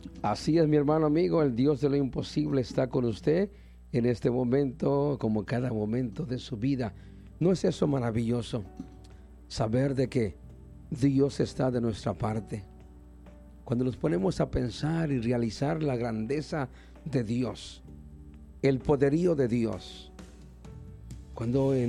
Así es, mi hermano amigo, el Dios de lo imposible está con usted en este momento, como cada momento de su vida. ¿No es eso maravilloso? Saber de que Dios está de nuestra parte. Cuando nos ponemos a pensar y realizar la grandeza de Dios, el poderío de Dios, cuando en